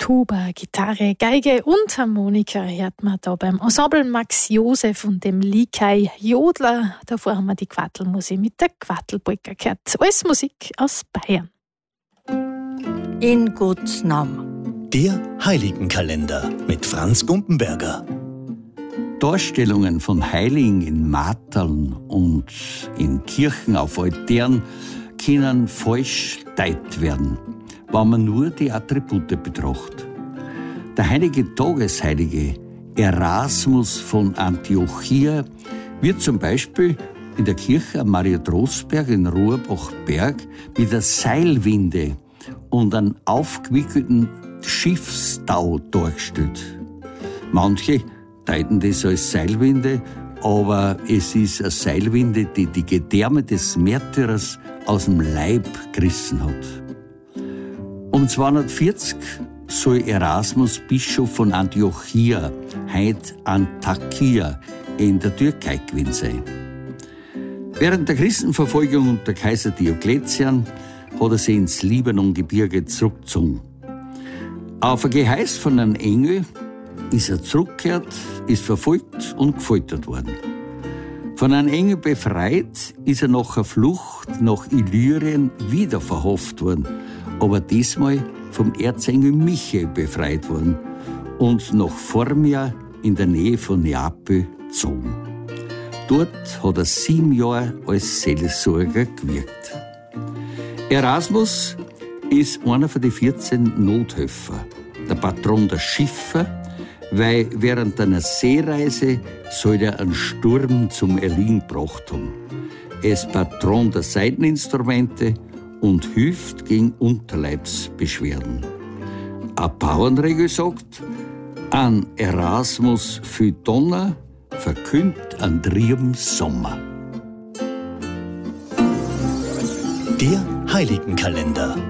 Tuba, Gitarre, Geige und Harmonika hört man da beim Ensemble Max Josef und dem Likai Jodler. Davor haben wir die Quattelmusik mit der Quattelpolka gehört. Alles Musik aus Bayern. In Gottes Namen. Der Heiligenkalender mit Franz Gumpenberger. Darstellungen von Heiligen in Marteln und in Kirchen auf Altären können falsch gedeutet werden, wenn man nur die Attribute betrachtet. Der heilige Tagesheilige Erasmus von Antiochia wird zum Beispiel in der Kirche am Maria-Trostberg in Rohrbach-Berg mit der Seilwinde und einem aufgewickelten Schiffstau dargestellt. Manche deuten das als Seilwinde, aber es ist eine Seilwinde, die die Gedärme des Märtyrers aus dem Leib gerissen hat. Um 240 soll Erasmus Bischof von Antiochia, heut Antakya, in der Türkei gewesen sein. Während der Christenverfolgung unter Kaiser Diokletian hat er sich ins Libanongebirge zurückgezogen. Auf ein Geheiß von einem Engel ist er zurückgekehrt, ist verfolgt und gefoltert worden. Von einem Engel befreit, ist er nach einer Flucht nach Illyrien wieder verhaftet worden, aber diesmal vom Erzengel Michael befreit worden und nach Formia in der Nähe von Neapel gezogen. Dort hat er 7 Jahre als Seelsorger gewirkt. Erasmus ist einer von den 14 Nothelfer, der Patron der Schiffer, weil während einer Seereise soll er einen Sturm zum Erliegen gebracht haben. Er ist Patron der Saiteninstrumente und hilft gegen Unterleibsbeschwerden. Eine Bauernregel sagt, an Erasmus viel Donner, verkündet an trüben Sommer. Der Heiligenkalender.